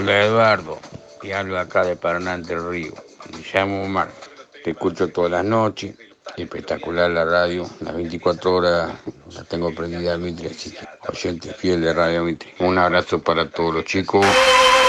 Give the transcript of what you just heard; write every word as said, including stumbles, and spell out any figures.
Hola Eduardo, y hablo acá de Paraná Entre Ríos. Me llamo Omar, te escucho todas las noches, espectacular la radio, las veinticuatro horas la tengo prendida Mitre, así que oyente fiel de Radio Mitre. Un abrazo para todos los chicos.